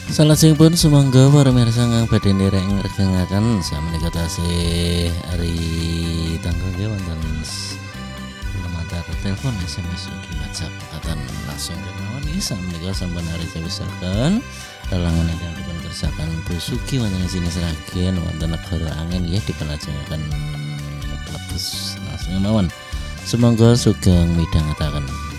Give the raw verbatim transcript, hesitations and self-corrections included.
Salajengipun sumangga para mirsa ingkang badhe nderek ngregengaken sameneika tasih ari tanggal nggih wonten lumantar telepon S M S ugi WhatsApp katan langsung kemawon iki sameneika sampun ari sewisaken lelangan ingkang dipun kersaken Bu Sugi wonten sini Sragen wonten negara angin nggih dipelajengaken klebus langsung kemawon. Sumangga sugeng midhangetaken.